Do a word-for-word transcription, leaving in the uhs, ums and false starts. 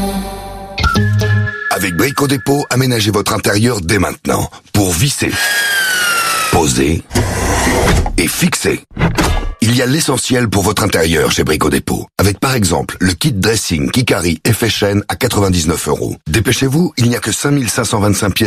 Avec Brico Dépôt, aménagez votre intérieur dès maintenant pour visser, poser et fixer. Il y a l'essentiel pour votre intérieur chez Brico Dépôt. Avec par exemple le kit dressing Kikari effet chaîne à quatre-vingt-dix-neuf euros. Dépêchez-vous, il n'y a que cinq mille cinq cent vingt-cinq pièces